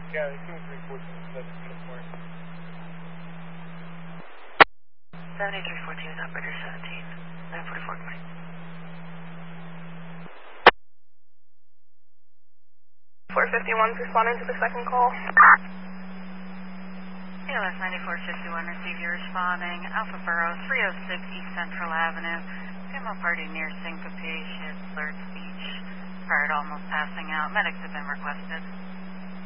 Yeah, 2314 uniform. 7314, operator 17, 944, good morning. 451's responding to the second call. ALS 9451, receive you responding. Alpha Borough, 306 East Central Avenue. Demo party near syncopation, blurred speech. Heard almost passing out. Medics have been requested.